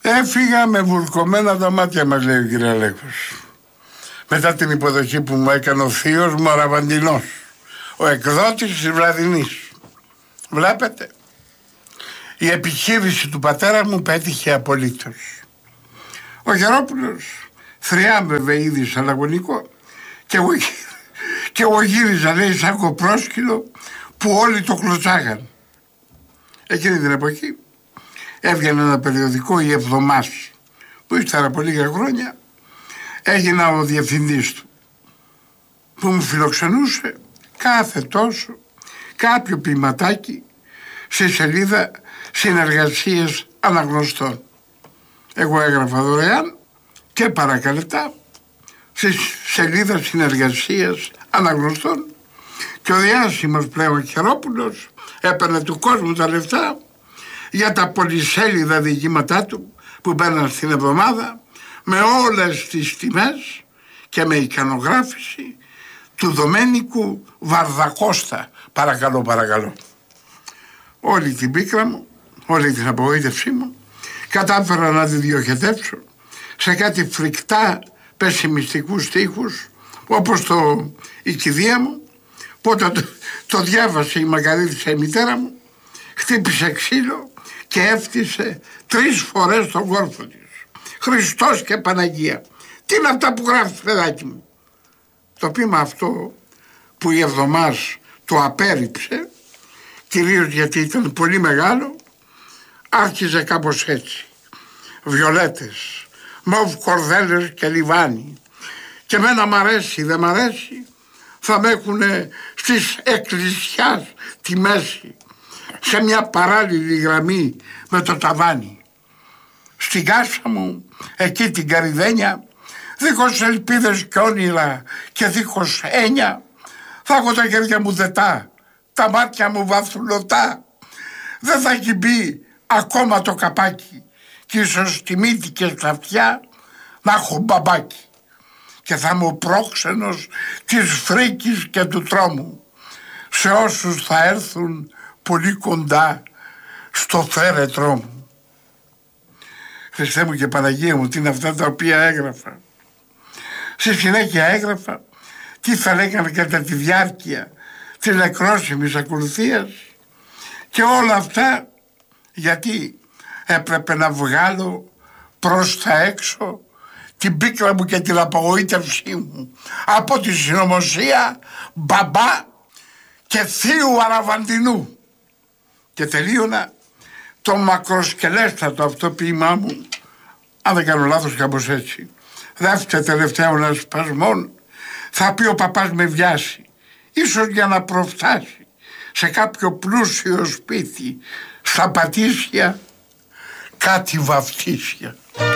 Έφυγα με βουρκωμένα τα μάτια μας, λέει ο κ. Αλέκος. Μετά την υποδοχή που μου έκανε ο θείος μου Αραβαντινός, ο εκδότης της Βραδινής. Βλέπετε, η επιχείρηση του πατέρα μου πέτυχε απολύτως. Ο Γερόπουλος θριάμβευε ήδη σαν αγωνικό και εγώ γύριζα, λέει, σαν κοπρόσκυλο που όλοι το κλωτσάγαν. Εκείνη την εποχή έβγαινε ένα περιοδικό, η Εβδομάς, που ύστερα από λίγα χρόνια έγινα ο διευθυντής του, που μου φιλοξενούσε κάθε τόσο κάποιο ποιηματάκι στη σελίδα συνεργασίες αναγνωστών. Εγώ έγραφα δωρεάν και παρακαλετά στη σελίδα συνεργασίας αναγνωστών και ο διάσημος πλέον Χερόπουλος έπαιρνε του κόσμου τα λεφτά για τα πολυσέλιδα διηγήματά του που μπαίναν στην εβδομάδα με όλες τις τιμές και με ικανογράφηση του Δομένικου Βαρδακώστα. Παρακαλώ. Όλη την πίκρα μου, όλη την απογοήτευσή μου κατάφερα να τη διοχετεύσω σε κάτι φρικτά πεσημιστικούς στίχους, όπως η κηδεία μου, που όταν το διάβασε η Μαργαρίτισσα η μητέρα μου, χτύπησε ξύλο και έφτισε 3 φορές τον κόρφο της. Χριστός και Παναγία. Τι είναι αυτά που γράφεις, παιδάκι μου? Το ποίημα αυτό που η Εβδομάς το απέρριψε, κυρίως γιατί ήταν πολύ μεγάλο, άρχιζε κάπως έτσι. Βιολέτες, μοβ κορδέλες και λιβάνι. Και εμένα μ' αρέσει, δεν μ' αρέσει, θα με έχουνε στις εκκλησιάς τη μέση, σε μια παράλληλη γραμμή με το ταβάνι. Στην κάσα μου, εκεί την Καριδένια, δίχως ελπίδες και όνειρα και δίχως έννοια, θα έχω τα χέρια μου δετά, τα μάτια μου βαθουλωτά. Δεν θα έχει μπει ακόμα το καπάκι και ίσως στη μύτη και στα αυτιά να έχω μπαμπάκι. Και θα είμαι ο πρόξενος της φρίκης και του τρόμου σε όσους θα έρθουν πολύ κοντά στο θέρετρό μου. Χριστέ μου και Παναγία μου, τι είναι αυτά τα οποία έγραφα. Στη συνέχεια έγραφα τι θα λέγανε κατά τη διάρκεια της νεκρόσιμης ακολουθίας και όλα αυτά γιατί έπρεπε να βγάλω προς τα έξω την πίκρα μου και την απογοήτευσή μου από τη συνωμοσία μπαμπά και θείου Αραβαντινού. Και τελείωνα το μακροσκελέστατο αυτό ποίημά μου, αν δεν κάνω λάθος κάπως έτσι. Δεύτερο τελευταίο σπασμών θα πει ο παπάς με βιάσει, ίσως για να προφτάσει σε κάποιο πλούσιο σπίτι στα Πατήσια κάτι βαφτίσια.